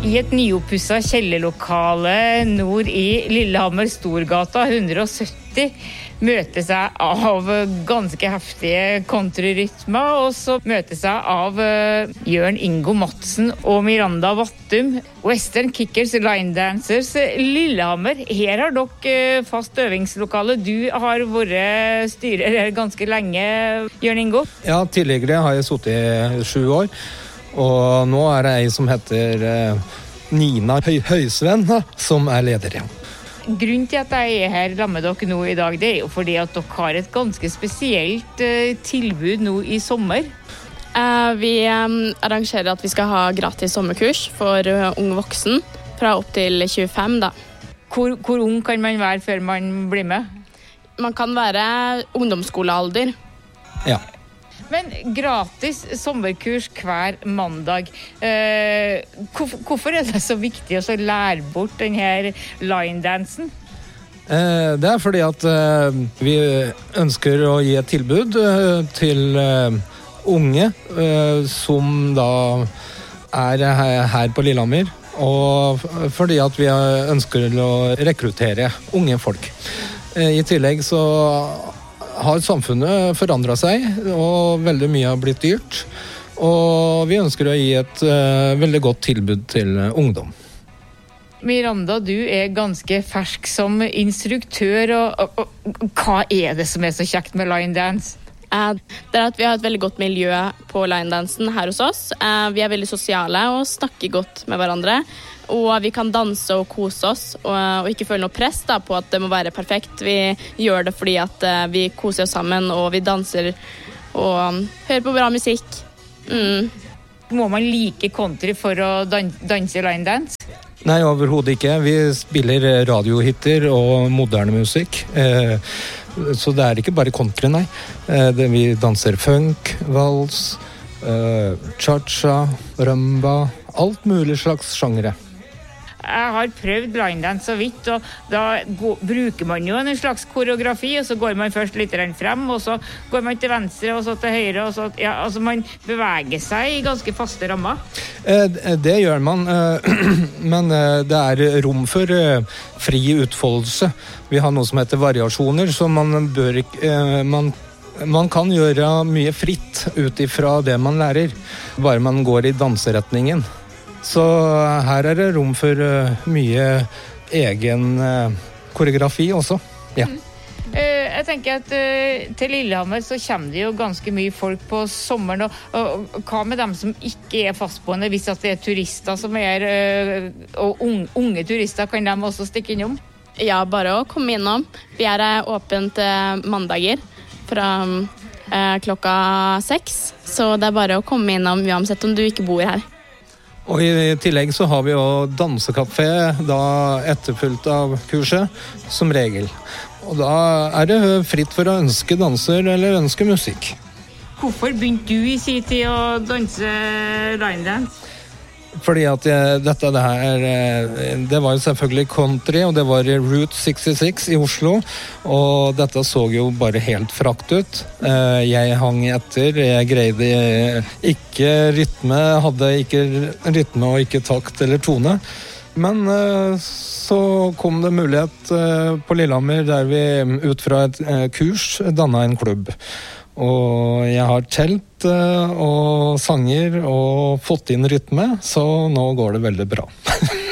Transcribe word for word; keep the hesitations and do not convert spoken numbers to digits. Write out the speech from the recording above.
I et nyoppusset kjellerlokale nord i Lillehammer Storgata hundre og sytti møtes jeg av ganske heftige countryrytmer, og så møtes jeg av Jørn Ingo Madsen og Miranda Vattum, Western Kickers Line Dancers Lillehammer. Her har dere fast øvingslokale. Du har vært styrer her ganske lenge, Jørn Ingo. Ja, tidligere har jeg suttet i sju år, og nå er det ei som heter Nina Høy Høysvenn, som er leder, ja. Grunnen til at jeg er her sammen med dere nå i dag, det er jo fordi at dere har et ganske spesielt uh, tilbud nå i sommer. Uh, vi um, arrangerer at vi skal ha gratis sommerkurs for uh, ung voksen, fra opp til tjuefem da. Hvor, hvor ung kan man være før man blir med? Man kan være ungdomsskolealder. Ja. Men gratis sommerkurs hver mandag. Eh, hvorfor, hvorfor er det så viktig å lære bort denne line-dansen? Eh, det er fordi at eh, vi ønsker å gi et tilbud eh, til eh, unge eh, som da er her på Lillehammer, og fordi at vi ønsker å rekruttere unge folk. Eh, I tillegg så har samfunnet forandret seg, og veldig mye har blitt dyrt. Og vi ønsker å gi et uh, veldig godt tilbud til uh, ungdom. Miranda, du er ganske fersk som instruktør, og, og, og hva er det som er så kjekt med line dance? Uh, det er at vi har et veldig godt miljø på line-dansen her hos oss. Uh, vi er veldig sosiale og snakker godt med hverandre. Og vi kan danse og kose oss, og, og ikke føle noe press da, på at det må være perfekt. Vi gjør det fordi at uh, vi koser oss sammen, og vi danser og um, hører på bra musikk. Mm. Må man like country for å dan- danse line dance? Nei, overhodet ikke. Vi spiller radiohitter og moderne musikk. Eh, så det er ikke bare country, nei. Eh, det, vi danser funk, vals, eh, cha-cha, rumba, alt mulig slags sjangere. Jeg har prøvd line dance så vidt, og da går, bruker man jo en slags koreografi, og så går man først litt frem, og så går man til venstre, og så til høyre, og så, ja, altså man beveger seg i ganske faste rammer. Eh, det gjør man, eh, men eh, det er rom for eh, fri utfoldelse. Vi har noe som heter variasjoner, så man bør ikke, eh, man Man kan gjøre mye fritt ut ifra det man lærer, bare man går i danseretningen. Så her er det rom for uh, mye egen uh, koreografi også. Ja. Mm. Uh, jeg tenker at uh, til Lillehammer så kommer det jo ganske mye folk på sommeren, og, og, og hva med dem som ikke er fastboende, hvis at det er turister som er, uh, og unge, unge turister, kan de også stikke innom? Ja, bare å komme innom. Vi er åpent uh, mandager fra uh, klokka seks, så det er bare å komme innom uansett om du ikke bor her. Og i tillegg så har vi jo dansekafé da etterfulgt av kurset, som regel. Og da er det fritt for å ønske danser eller ønske musikk. Hvorfor begynte du i sin tid å danse line dance? Fordi at jeg, dette det her, det var jo selvfølgelig country, og det var i Route sekstiseks i Oslo, og dette så jo bare helt frakt ut. Jeg hang etter, jeg greide ikke rytme, hadde ikke rytme og ikke takt eller tone. Men så kom det mulighet på Lillehammer der vi ut fra et kurs dannet en klubb. Og jeg har telt og sanger og fått inn rytme, så nå går det veldig bra.